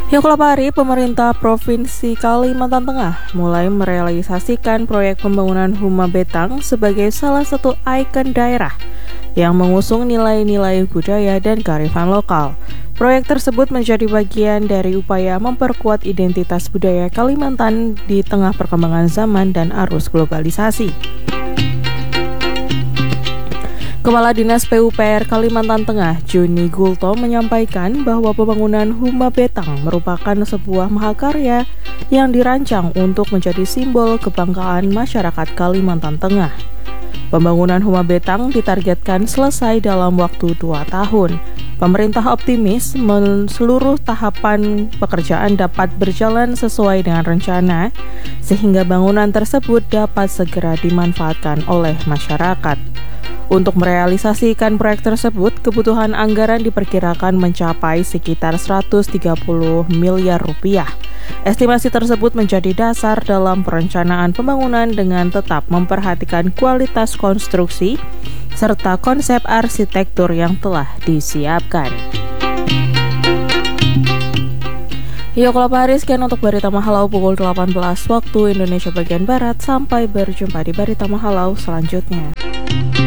Kelapa hari, pemerintah Provinsi Kalimantan Tengah mulai merealisasikan proyek pembangunan Huma Betang sebagai salah satu ikon daerah yang mengusung nilai-nilai budaya dan kearifan lokal. Proyek tersebut menjadi bagian dari upaya memperkuat identitas budaya Kalimantan di tengah perkembangan zaman dan arus globalisasi. Kepala Dinas PUPR Kalimantan Tengah, Joni Gulto, menyampaikan bahwa pembangunan Huma Betang merupakan sebuah mahakarya yang dirancang untuk menjadi simbol kebanggaan masyarakat Kalimantan Tengah. Pembangunan Huma Betang ditargetkan selesai dalam waktu 2 tahun. Pemerintah optimis seluruh tahapan pekerjaan dapat berjalan sesuai dengan rencana, sehingga bangunan tersebut dapat segera dimanfaatkan oleh masyarakat. Untuk merealisasikan proyek tersebut, kebutuhan anggaran diperkirakan mencapai sekitar 130 miliar rupiah. Estimasi tersebut menjadi dasar dalam perencanaan pembangunan dengan tetap memperhatikan kualitas konstruksi serta konsep arsitektur yang telah disiapkan. Kelapa hari, sekian untuk Berita Mahalau pukul 18 waktu Indonesia bagian Barat. Sampai berjumpa di Berita Mahalau selanjutnya.